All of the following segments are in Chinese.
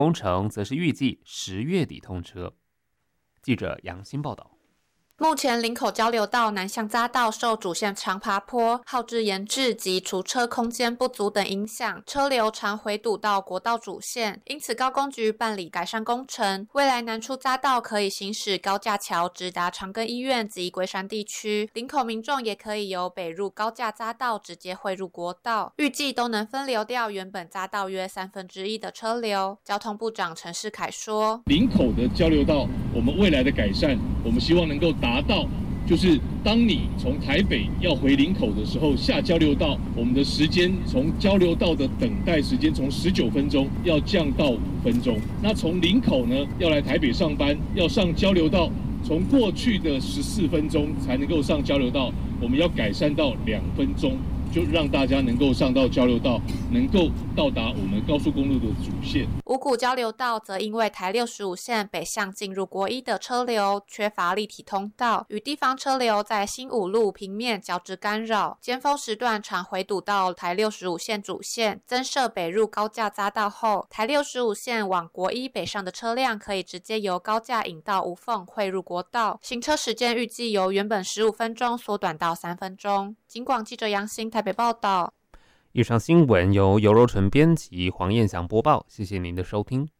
工程则是预计10月底通车。记者杨欣报道。 目前林口交流道南向匝道受主线长爬坡、耗资延滞及除车空间不足等影响，车流常回堵到国道主线，因此高工局办理改善工程，未来南出匝道可以行驶高架桥直达长庚医院及龟山地区，林口民众也可以由北入高架匝道直接汇入国道，预计都能分流掉原本匝道约1/3的车流。交通部长陈世凯说， 林口的交流道我们未来的改善，我们希望能够达到，就是当你从台北要回林口的时候，下交流道，我们的时间从交流道的等待时间从19分钟要降到5分钟。那从林口呢要来台北上班，要上交流道，从过去的14分钟才能够上交流道，我们要改善到2分钟。就让大家能够上到交流道，能够到达我们高速公路的主线。 五股交流道则因为台65线北向进入国一的车流缺乏立体通道，与地方车流在新五路平面交织干扰，尖峰时段常回堵到台65线主线。增设北入高架匝道后，台65线往国一北上的车辆可以直接由高架引道无缝汇入国道，行车时间预计由原本15分钟缩短到3分钟。警广记者杨欣台北报道。 以上新闻由尤柔纯编辑，黄燕祥播报，谢谢您的收听。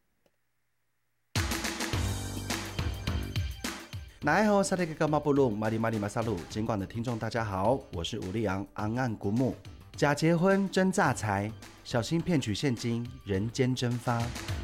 那好，萨利格马布鲁马里马里马萨鲁，警广的听众大家好，我是吴立昂昂岸古木。假结婚真诈财，小心骗取现金，人间蒸发。